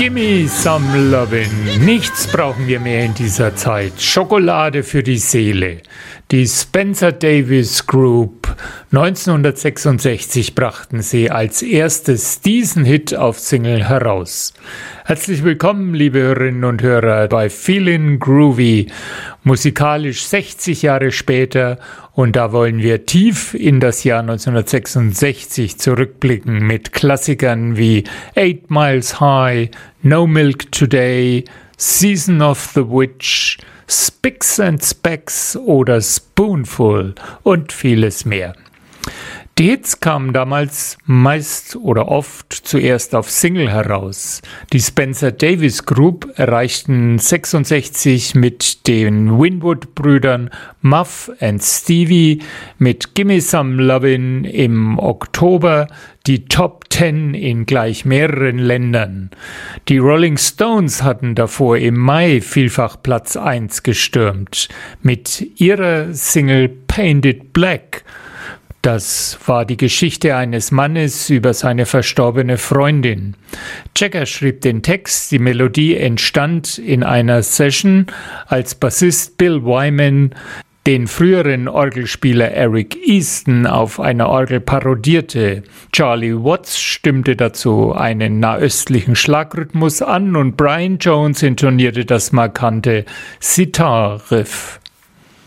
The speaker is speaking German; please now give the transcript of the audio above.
Gimme some lovin'. Nichts brauchen wir mehr in dieser Zeit. Schokolade für die Seele. Die Spencer Davis Group. 1966 brachten sie als erstes diesen Hit auf Single heraus. Herzlich willkommen, liebe Hörerinnen und Hörer, bei Feelin' Groovy. Musikalisch 60 Jahre später, und da wollen wir tief in das Jahr 1966 zurückblicken mit Klassikern wie 8 Miles High, No Milk Today, Season of the Witch, Spicks and Specks oder Spoonful und vieles mehr. Die Hits kamen damals meist oder oft zuerst auf Single heraus. Die Spencer Davis Group erreichten 66 mit den Winwood-Brüdern Muff and Stevie mit Gimme Some Lovin' im Oktober die Top 10 in gleich mehreren Ländern. Die Rolling Stones hatten davor im Mai vielfach Platz 1 gestürmt mit ihrer Single Painted Black. Das war die Geschichte eines Mannes über seine verstorbene Freundin. Jagger schrieb den Text, die Melodie entstand in einer Session, als Bassist Bill Wyman den früheren Orgelspieler Eric Easton auf einer Orgel parodierte. Charlie Watts stimmte dazu einen nahöstlichen Schlagrhythmus an und Brian Jones intonierte das markante Sitar-Riff.